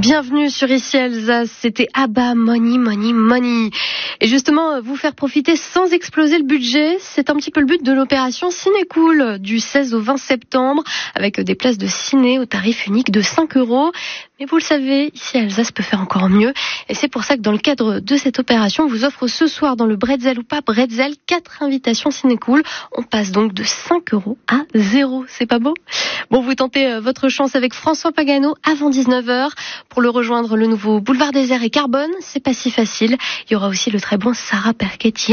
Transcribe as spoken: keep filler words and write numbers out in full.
Bienvenue sur Ici Alsace, c'était ABBA, Money, Money, Money. Et justement, vous faire profiter sans exploser le budget, c'est un petit peu le but de l'opération Ciné Cool du seize au vingt septembre, avec des places de ciné au tarif unique de cinq euros. Mais vous le savez, ici Alsace peut faire encore mieux. Et c'est pour ça que dans le cadre de cette opération, on vous offre ce soir dans le Bretzel ou pas Bretzel, quatre invitations Ciné Cool. On passe donc de cinq euros à zéro. C'est pas beau? Bon, vous tentez votre chance avec François Pagano avant dix-neuf heures. Pour le rejoindre, le nouveau Boulevard Désert et Carbone, c'est pas si facile. Il y aura aussi le très bon Sarah Perchetti.